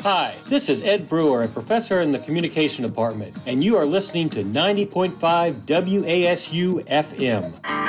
Hi, this is Ed Brewer, a professor in the Communication Department, and you are listening to 90.5 WASU FM.